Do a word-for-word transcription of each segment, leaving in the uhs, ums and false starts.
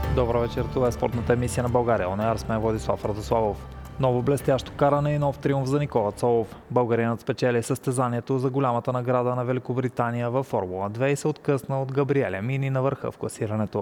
Добър вечер, това е спортната емисия на България. Он е с мен Владислав Радославов. Ново блестящо каране и нов триумф за Никола Цолов. Българинът спечели състезанието за голямата награда на Великобритания във Формула две и се откъсна от Габриеля Мини на върха в класирането.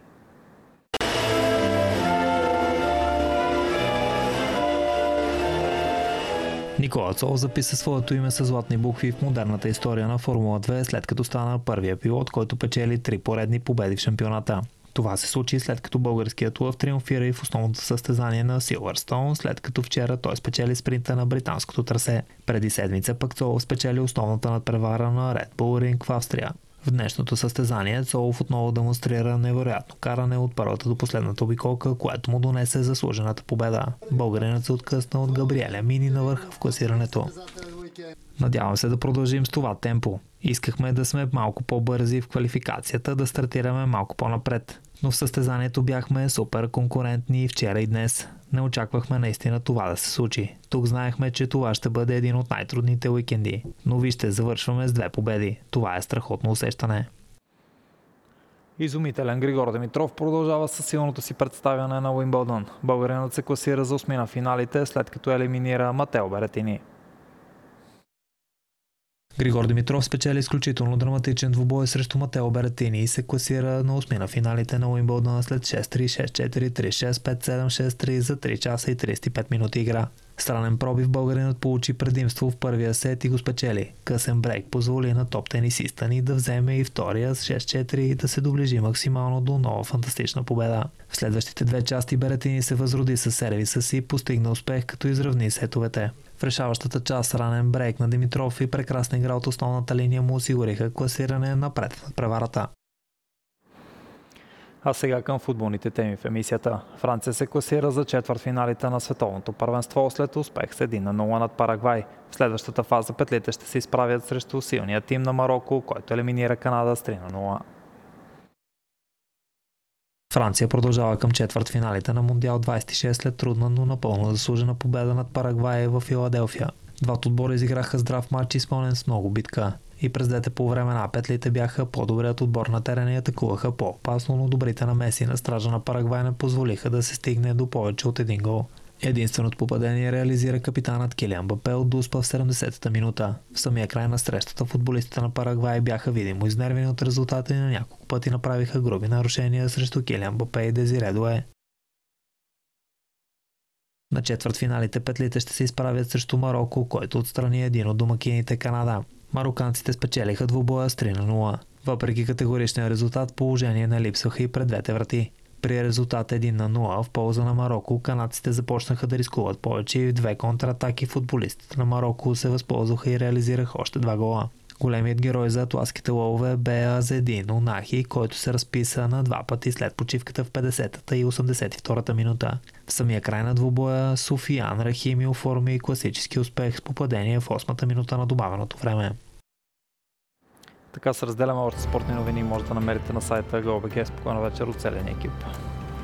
Никола Цолов записа своето име с златни букви в модерната история на Формула две, след като стана първия пилот, който печели три поредни победи в шампионата. Това се случи след като българският лъв триумфира и в основното състезание на Силвърстоун, след като вчера той спечели спринта на британското трасе. Преди седмица пък Цолов спечели основната надпревара на Red Bull Ring в Австрия. В днешното състезание Цолов отново демонстрира невероятно каране от първата до последната обиколка, което му донесе заслужената победа. Българинът се откъсна от Габриеля Мини на върха в класирането. Надявам се да продължим с това темпо. Искахме да сме малко по-бързи в квалификацията, да стартираме малко по-напред. Но в състезанието бяхме супер конкурентни вчера и днес. Не очаквахме наистина това да се случи. Тук знаехме, че това ще бъде един от най-трудните уикенди. Но вижте, завършваме с две победи. Това е страхотно усещане. Изумителен Григор Димитров продължава със силното си представяне на Уимбълдън. Българинът се класира за осми на финалите, след като елиминира Матео Беретини. Григор Димитров спечели изключително драматичен двубой срещу Матео Беретини и се класира на осми на финалите на Уимбълдън след шест три, шест четири, три шест, пет седем, шест три за три часа и тридесет и пет минути игра. Странен пробив българинът получи предимство в първия сет и го спечели. Късен брейк позволи на топ тенисиста ни да вземе и втория с шест четири и да се доближи максимално до нова фантастична победа. В следващите две части Беретини се възроди със сервиса си и постигна успех, като изравни сетовете. В решаващата част ранен брейк на Димитров и прекрасна игра от основната линия му осигуриха класиране напред над преварата. А сега към футболните теми в емисията. Франция се класира за четвъртфиналите на световното първенство след успех с един на нула над Парагвай. В следващата фаза петлите ще се изправят срещу силния тим на Мароко, който елиминира Канада с три на нула. Франция продължава към четвъртфиналите на Мондиал двадесет и шест след трудна, но напълно заслужена победа над Парагвай в Филаделфия. Двата отбора изиграха здрав матч, изпълнен с много битка. И през двете полувремена петлите бяха по-добрият отбор на терена и атакуваха по-опасно, но добрите намеси на стража на Парагвай не позволиха да се стигне до повече от един гол. Единственото попадение реализира капитанът Килиан Мбапе от Дуспа в седемдесетата минута. В самия край на срещата футболистите на Парагвай бяха видимо изнервени от резултата и на няколко пъти направиха груби нарушения срещу Килиан Мбапе и Дезире Дуе. На четвъртфиналите петлите ще се изправят срещу Мароко, който отстрани един от домакините Канада. Мароканците спечелиха двубоя с три на нула. Въпреки категоричния резултат, положение не липсваха и пред двете врати. При резултат един на нула в полза на Мароко, канадците започнаха да рискуват повече и в две контратаки футболистите на Мароко се възползваха и реализираха още два гола. Големият герой за атласките лъвове бе Азедин Унахи, който се разписа на два пъти след почивката в петдесетата и осемдесет и втората минута. В самия край на двубоя Суфиян Рахими оформи класически успех с попадение в осмата минута на добавеното време. Така се разделяме още спортни новини, може да намерите на сайта GoBG. Спокойна вечер от целия екип.